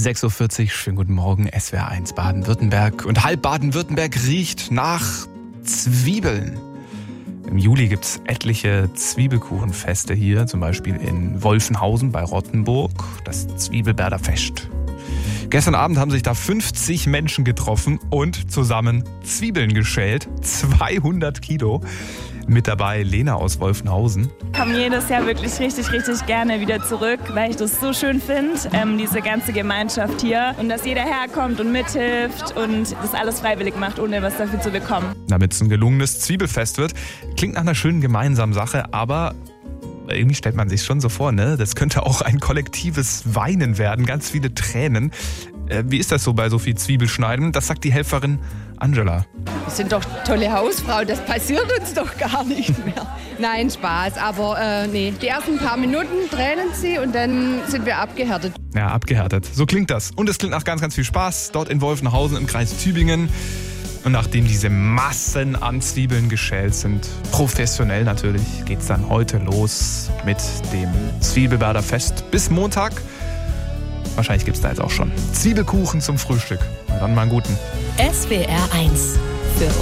6.40 Uhr, schönen guten Morgen, SWR1 Baden-Württemberg. Und halb Baden-Württemberg riecht nach Zwiebeln. Im Juli gibt es etliche Zwiebelkuchenfeste hier, zum Beispiel in Wolfenhausen bei Rottenburg, das Zwiebelberder Fest. Gestern Abend haben sich da 50 Menschen getroffen und zusammen Zwiebeln geschält, 200 Kilo. Mit dabei Lena aus Wolfenhausen. Ich komme jedes Jahr wirklich richtig gerne wieder zurück, weil ich das so schön finde, diese ganze Gemeinschaft hier. Und dass jeder herkommt und mithilft und das alles freiwillig macht, ohne was dafür zu bekommen. Damit es ein gelungenes Zwiebelfest wird, klingt nach einer schönen gemeinsamen Sache, aber irgendwie stellt man sich schon so vor, ne? Das könnte auch ein kollektives Weinen werden, ganz viele Tränen. Wie ist das so bei so viel Zwiebelschneiden? Das sagt die Helferin Angela. Wir sind doch tolle Hausfrau, das passiert uns doch gar nicht mehr. Nein, Spaß, aber nee, die ersten paar Minuten tränen sie und dann sind wir abgehärtet. Ja, abgehärtet. So klingt das. Und es klingt nach ganz viel Spaß dort in Wolfenhausen im Kreis Tübingen. Und nachdem diese Massen an Zwiebeln geschält sind, professionell natürlich, geht's dann heute los mit dem Zwiebelberder Fest bis Montag. Wahrscheinlich gibt's da jetzt auch schon Zwiebelkuchen zum Frühstück. Na dann mal einen guten. SWR1